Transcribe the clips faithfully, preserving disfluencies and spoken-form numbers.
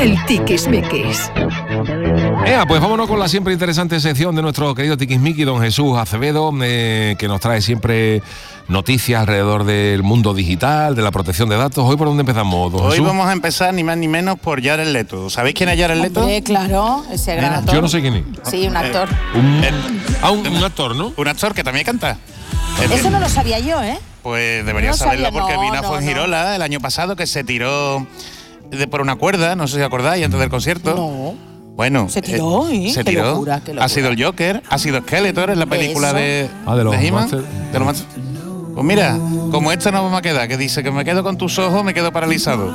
el Tiquismiquis. Ea, pues vámonos con la siempre interesante sección de nuestro querido Tiquismiqui, don Jesús Acevedo, eh, que nos trae siempre noticias alrededor del mundo digital, de la protección de datos. ¿Hoy por dónde empezamos, don Hoy Jesús? vamos a empezar ni más ni menos por Jared Leto. ¿Sabéis quién es Jared Leto? Hombre, claro, ese gran actor. Yo no sé quién es. Sí, un actor. Un, El- ah, un, un actor, ¿no? Un actor que también canta. Eso no lo sabía yo, ¿eh? Pues deberías No saberlo sabía, porque no, vino a no, Fuengirola el año pasado, que se tiró de por una cuerda, no sé si acordáis, antes del concierto. No. Bueno, Se tiró, ¿eh? se Qué tiró. locura, qué locura. Ha sido el Joker, ha sido Skeletor en la película Eso. de, Ah, de los He-Man, Monster- de los Monster- Pues mira, como esta no vamos a quedar, que dice que me quedo con tus ojos, me quedo paralizado.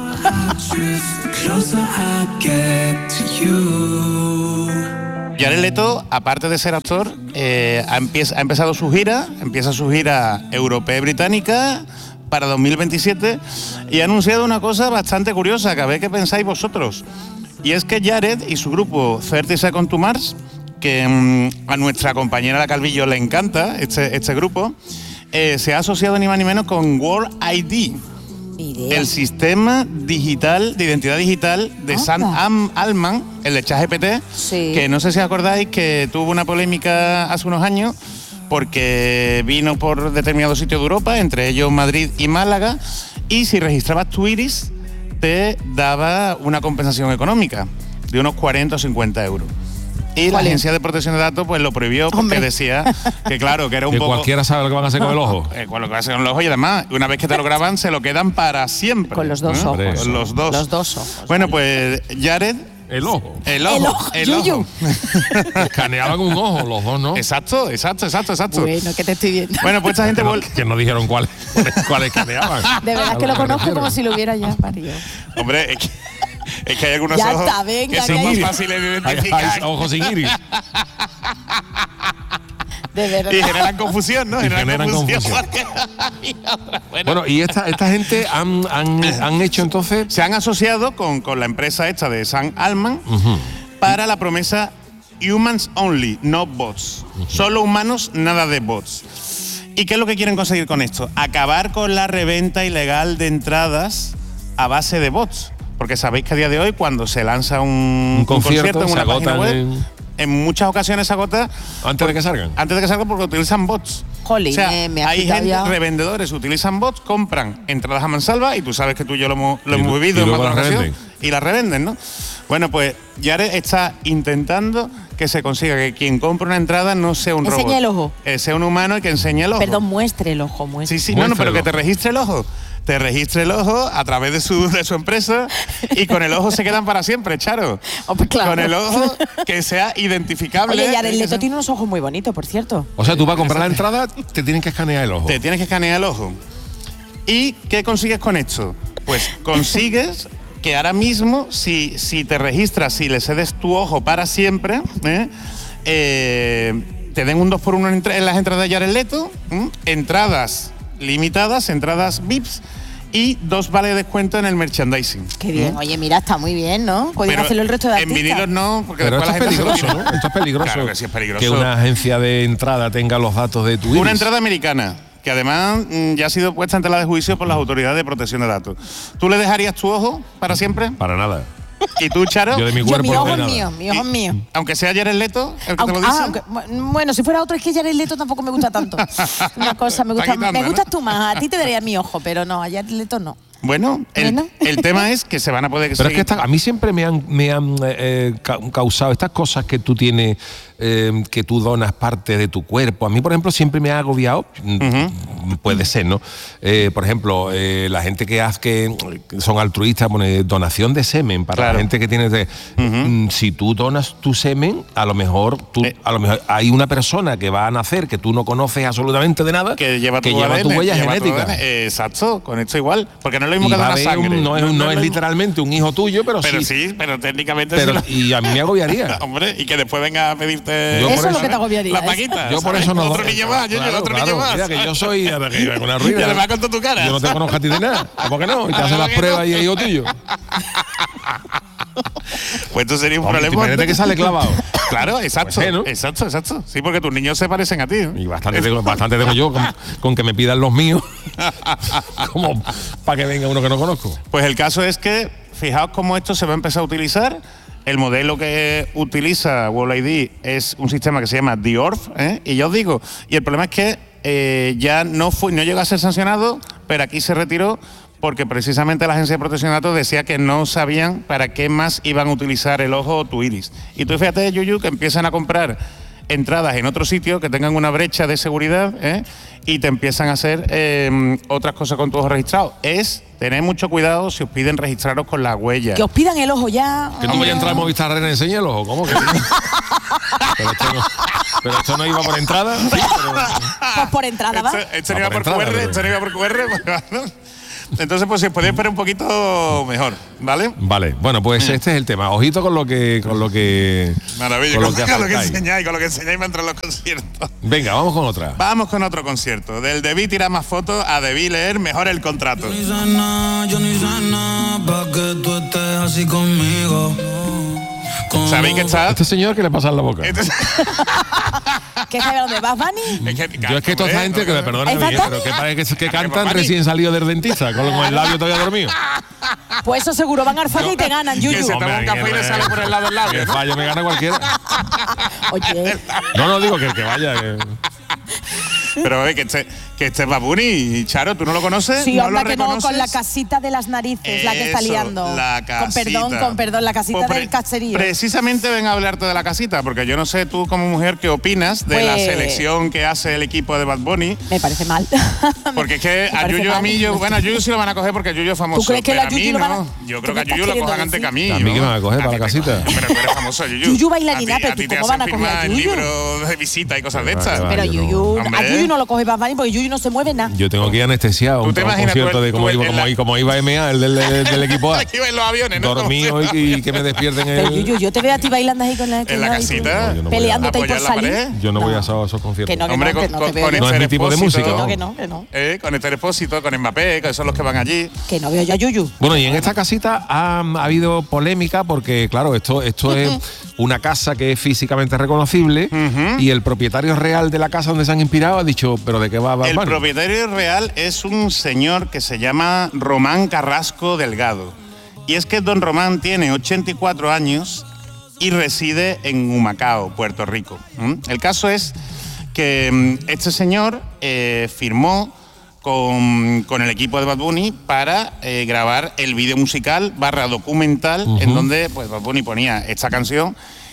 Jared Leto, aparte de ser actor, eh, ha, empieza- ha empezado su gira, empieza su gira europea y británica para dos mil veintisiete y ha anunciado una cosa bastante curiosa, que a ver qué pensáis vosotros. Y es que Jared y su grupo thirty Seconds to Mars, que mm, a nuestra compañera La Calvillo le encanta este, este grupo, eh, se ha asociado ni más ni menos con World I D, Ni idea. el sistema digital de identidad digital de Anda. Sam Am- Altman, el de ChatGPT, Sí. que no sé si acordáis que tuvo una polémica hace unos años porque vino por determinados sitios de Europa, entre ellos Madrid y Málaga, y si registrabas tu iris te daba una compensación económica de unos cuarenta o cincuenta euros. Y la ¿Cuál es? Agencia de Protección de Datos pues lo prohibió porque Hombre. decía que claro, que era un Que poco... cualquiera sabe lo que van a hacer con el ojo. Eh, con lo que hacen con los ojos y además, una vez que te lo graban, se lo quedan para siempre. Con los dos ¿eh? ojos. Con los dos. Los dos ojos. Bueno, pues Jared, El ojo. el ojo. El ojo, el Yuyu. ojo. Escaneaban un ojo, los dos, ¿no? Exacto, exacto, exacto, exacto. Bueno, que te estoy viendo. Bueno, pues esta gente Que no, vuelve. que no dijeron cuáles cuáles escaneaban. De verdad A que lo que conozco refiero. como si lo hubiera ya, Mario. Hombre, es que, es que hay algunos Ya ojos está, venga, que son que más hay- fáciles de Hay, identificar hay ojos sin iris. De verdad. y generan confusión, ¿no? Y generan confusión. bueno, Bueno, y esta, esta gente han, han, han hecho entonces. se han asociado con, con la empresa esta de Sam Altman para la promesa Humans Only, no bots. Solo humanos, nada de bots. ¿Y qué es lo que quieren conseguir con esto? Acabar con la reventa ilegal de entradas a base de bots. Porque sabéis que a día de hoy, cuando se lanza un, Un concierto, en se una página agotan web, en- en muchas ocasiones se agota Antes de que salgan. antes de que salga porque utilizan bots. Jolín, o sea, me- me has hay quitado gente, ya. revendedores utilizan bots, compran entradas a mansalva y tú sabes que tú y yo lo hemos, lo Y hemos lu- vivido y en más luego de una las ocasión, revenden. y las revenden, ¿no? Bueno, pues Jared está intentando que se consiga que quien compra una entrada no sea un Enseñe robot. el ojo. Eh, sea un humano y que enseñe el ojo. Perdón, muestre el ojo, muestre. Sí, sí, no, no, pero Muéstrelo. que te registre el ojo. Te registre el ojo a través de su, de su empresa y con el ojo se quedan para siempre, Charo. Oh, pues claro. Con el ojo que sea identificable. Oye, Jared que Leto sea- tiene unos ojos muy bonitos, por cierto. O sea, tú para comprar la entrada te tienen que escanear el ojo. Te tienes que escanear el ojo. ¿Y qué consigues con esto? Pues consigues que ahora mismo, si, si te registras, si le cedes tu ojo para siempre, ¿eh? Eh, te den un dos por uno en, entra- en las entradas de Jared Leto, ¿m? entradas limitadas, entradas V I Ps y dos vales de descuento en el merchandising. Qué bien. Oye, mira, está muy bien, ¿no? Podrían Pero hacerlo el resto de en artistas. vinilos no, porque Pero después esto es la gente se peligroso, lo ¿no? tira. Esto es peligroso. Claro que sí es peligroso. Que una agencia de entrada tenga los datos de tu iris. Una entrada americana, que además mm, ya ha sido puesta en tela de juicio por las autoridades de protección de datos. ¿Tú le dejarías tu ojo para siempre? Para nada. ¿Y tú, Charo? Yo de mi Yo, cuerpo mi no ojo de es nada. mío, mi ojo es mío. Aunque sea Jared Leto, el que Aunque- te lo dice. ah, aunque- bueno, si fuera otro, es que Jared Leto tampoco me gusta tanto. Una cosa, me Está gusta, quitando, me ¿no? gustas tú más. A ti te daría mi ojo, pero no, a Jared Leto no. Bueno, el, Bueno. el tema es que se van a poder Pero es que seguir- esta- a mí siempre me han, me han eh, ca- causado estas cosas que tú tienes, eh, que tú donas parte de tu cuerpo. A mí, por ejemplo, siempre me ha agobiado, mm, puede ser, ¿no? Eh, por ejemplo, eh, la gente que hace que son altruistas, pone donación de semen para Claro. la gente que tiene. De, mm, si tú donas tu semen, a lo mejor tú, Eh. a lo mejor hay una persona que va a nacer que tú no conoces absolutamente de nada, que lleva tu, que lleva A D tu N, huella que lleva tu genética. A D N. Exacto, con esto igual. Porque no es lo mismo Y que va a donar haber un- sangre. no es, no es lo mismo. literalmente un hijo tuyo, pero, Pero sí. sí, pero técnicamente Pero- sí. y a mí me agobiaría. lo- Hombre, y que después venga a pedirte. Yo por Eso es lo eso- que te agobiaría. La ¿eh? paquita. Yo por ¿sabes? eso no Otro doy. niño más, yo, Claro, otro claro. niño más. Mira, que yo soy una Y ruina. además con toda tu cara. Yo no te conozco a ti de nada. ¿Por qué no? Y te hacen las pruebas y es hijo tuyo. Pues esto sería un Hombre, problema. imagínate que sale clavado. Claro, exacto. Pues sí, ¿no? Exacto, exacto. Sí, porque tus niños se parecen a ti. ¿no? Y bastante tengo, bastante tengo yo con, con que me pidan los míos. Como para que venga uno que no conozco. Pues el caso es que fijaos cómo esto se va a empezar a utilizar. El modelo que utiliza Wall I D es un sistema que se llama The Orf, ¿eh? Y ya os digo, y el problema es que eh, ya no, fue, no llegó a ser sancionado, pero aquí se retiró porque precisamente la Agencia de Protección de Datos decía que no sabían para qué más iban a utilizar el ojo o tu iris. Y tú fíjate, Yuyu, que empiezan a comprar entradas en otro sitio que tengan una brecha de seguridad, ¿eh? Y te empiezan a hacer eh, otras cosas con tu ojo registrado. Es tener mucho cuidado si os piden registraros con la huella. Que os pidan el ojo ya. Que no voy a entrar a Movistar Arena y enseñe el ojo, ¿cómo que? pero, esto no, pero esto no iba por entrada. Sí, pero... Pues por entrada, ¿va? Esto, esto no Va iba por por, entrada, Q R, pero- esto no iba por Q R. Pues, entonces, pues si os podéis esperar un poquito mejor, ¿vale? Vale, bueno, pues este es el tema. Ojito con lo que... Con lo que Maravilla, con con, lo que con lo que acercáis. enseñáis, con lo que enseñáis para entrar a los conciertos. Venga, vamos con otra. Vamos con otro concierto. Del debí tirar más fotos a debí leer mejor el contrato. Yo ni sé nada, yo ni sé nada, pa' que tú estés así conmigo. ¿Sabéis que está? Este señor, ¿qué le pasa en la boca? Este- ¿Qué sabe dónde vas, Vani? es que, Yo es que toda esta gente, que me perdone, ¿Es pero Batani? que parece que, que Hombre, cantan Batani. recién salido del dentista, con, con el labio todavía dormido. Pues eso seguro, van al fallo y te ganan, que Yuyu. se toma un café y le sale por el lado del labio, El ¿no? fallo me gana cualquiera. Oye, No, no, digo que, que vaya. Que... Pero eh, que este, que este es Bad Bunny, Charo, ¿tú no lo conoces? sí, ¿No onda lo que no, con reconoces? la casita de las narices, la que está Eso, liando. la Con perdón, casita. con perdón, la casita Pues pre- del caserío. Precisamente ven a hablarte de la casita, porque yo no sé tú como mujer qué opinas de la Pues- selección que hace el equipo de Bad Bunny. Me parece mal. Porque es que Me a parece Yuyu a mal. mí, yo, bueno, a Yuyu sí lo van a coger porque Yuyu es famoso. ¿Tú crees que pero la a mí Yuyu lo van a- no. Yo ¿Tú creo que a qué Yuyu estás lo cojan queriendo antes que a mí. decir? ¿A mí qué me van a coger ¿no? para la ti te casita? cogen. Pero tú eres famoso, Yuyu. Yuyu bailarina, A ti- pero a ti ¿tú te cómo hacen van a coger a firmar Yuyu? libros de visita y cosas de estas. va, Pero yo Yuyu, no. a Hombre. Yuyu no lo coge Bad Bunny porque Yuyu no se mueve nada. Yo tengo que ir anestesiado a ¿Tú un, te a un imaginas concierto tú- de cómo tú iba, en como, la- como iba M A, el del, del, del equipo A. Aquí en los aviones, ¿no? Dormido y, y que me despierten Pero el... Yuyu, yo te veo a ti bailando ahí con la, con En la la- casita. No, yo no voy a- peleándote ahí por apoyar la salir. pared. Yo no, voy a esos, a esos conciertos. Que no, que Hombre, no, que con, no con, te veo con yo. No es Esther mi tipo de Expósito, música, Que no, ¿no? que no, que no. eh, con Esther Expósito, con Mbappé, que son los que van allí. Que no veo yo a Yuyu. Bueno, y en esta casita ha, ha habido polémica porque, claro, esto, esto es una casa que es físicamente reconocible y el propietario real de la casa donde se han inspirado ha dicho, ¿pero de qué va Bad El Bunny? propietario real es un señor que se llama Román Carrasco Delgado. Y es que don Román tiene ochenta y cuatro años y reside en Humacao, Puerto Rico. ¿Mm? El caso es que mm, este señor eh, firmó con, con el equipo de Bad Bunny para eh, grabar el vídeo musical barra documental en donde pues, Bad Bunny ponía esta canción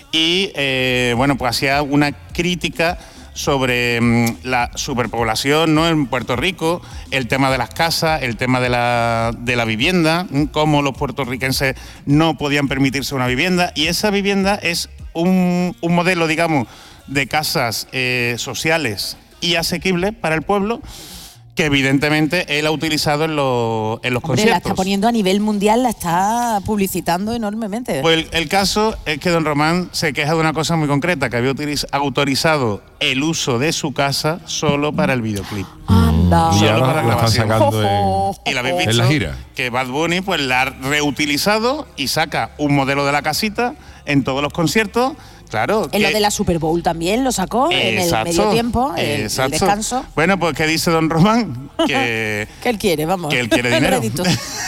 y eh, bueno, pues hacía una crítica sobre mm, la superpoblación, ¿no?, en Puerto Rico, el tema de las casas, el tema de la, de la vivienda, mm, cómo los puertorriquenses no podían permitirse una vivienda, y esa vivienda es un, un modelo, digamos, de casas eh, sociales y asequibles para el pueblo, que evidentemente él ha utilizado en, los en los Hombre, la conciertos. está poniendo a nivel mundial, la está publicitando enormemente. Pues el, el caso es que don Román se queja de una cosa muy concreta, que había utiliz- autorizado el uso de su casa solo para el videoclip. Anda. Y Solo ahora para la están grabación. sacando en... Y la habéis En visto la gira. que Bad Bunny pues la ha reutilizado y saca un modelo de la casita en todos los conciertos. Claro. En lo que- de la Super Bowl también lo sacó, en el Exacto, medio tiempo, el, el exacto. descanso. Bueno, pues ¿qué dice don Román? Que Que él quiere, vamos. Que él quiere dinero. Rédito.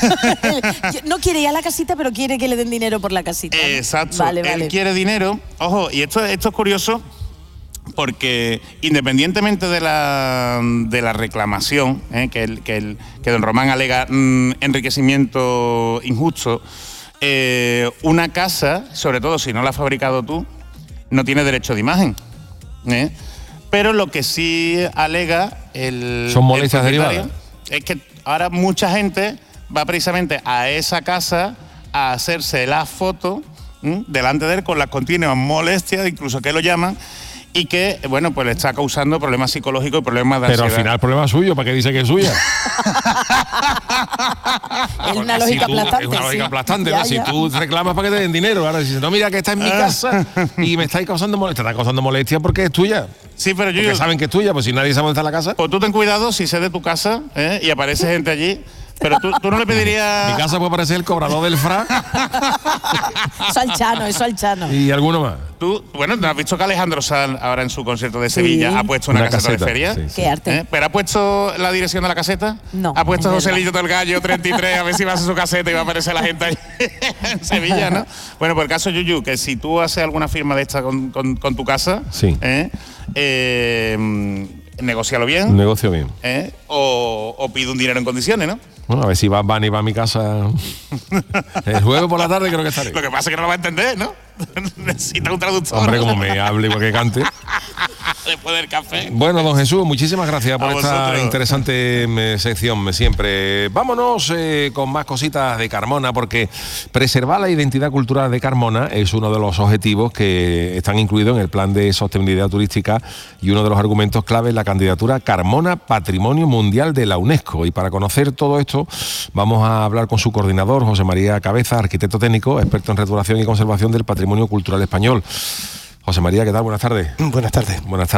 No quiere ir a la casita, pero quiere que le den dinero por la casita. ¿no? Exacto. Vale, Él vale. quiere dinero. Ojo, y esto, esto es curioso porque independientemente de la, de la reclamación, ¿eh? que, el, que, el, que don Román alega mm, enriquecimiento injusto, eh, una casa, sobre todo si no la has fabricado tú, no tiene derecho de imagen. ¿eh? Pero lo que sí alega el... Son molestias el propietario derivadas. Es que ahora mucha gente va precisamente a esa casa a hacerse la foto ¿m? delante de él con las continuas molestias, incluso que lo llaman, y que, bueno, pues le está causando problemas psicológicos y problemas de Pero al ansiedad. final el problema es suyo, ¿para qué dice que es suya? Es una Porque lógica si tú- aplastante. Es una lógica sí. aplastante, Ya, ¿no? Si ya. tú reclamas para que te den dinero, ahora dices, no, mira que está en mi casa y me estáis causando molestia. Te está causando molestia porque es tuya. Sí, pero yo... Porque saben que es tuya, pues si nadie sabe dónde está la casa. Pues tú ten cuidado si sé de tu casa ¿eh? y aparece gente allí, Pero tú, tú no le pedirías... Mi casa puede parecer el cobrador del F R A. Eso al Chano, eso al Chano. Y alguno más. Tú, bueno, ¿no has visto que Alejandro Sanz ahora en su concierto de Sevilla Sí. ha puesto una, Una caseta, caseta, de feria? sí, sí. Qué arte. ¿Eh? ¿Pero ha puesto la dirección de la caseta? No, ¿Ha puesto es José verdad. Lillo del Gallo treinta y tres a ver si va a hacer su caseta y va a aparecer la gente ahí en Sevilla, ¿no? Bueno, por el caso Yuyu, que si tú haces alguna firma de esta con, con- con tu casa, Sí. ¿eh? Eh, negocialo bien, Un negocio bien. ¿eh? o, o pide un dinero en condiciones, ¿no? Bueno, a ver si Bad Bunny va a mi casa. El jueves por la tarde creo que estaré. Lo que pasa es que no lo va a entender, ¿no? Necesita un traductor. Hombre, como me hable igual que cante. Después del café. Bueno, don Jesús, muchísimas gracias por A esta vosotros. interesante eh, sección, me siempre. Vámonos eh, con más cositas de Carmona, porque preservar la identidad cultural de Carmona es uno de los objetivos que están incluidos en el Plan de Sostenibilidad Turística y uno de los argumentos clave es la candidatura Carmona Patrimonio Mundial de la UNESCO. Y para conocer todo esto, vamos a hablar con su coordinador, José María Cabeza, arquitecto técnico, experto en restauración y conservación del patrimonio cultural español. José María, ¿qué tal? Buenas tardes. Buenas tardes. Buenas tardes.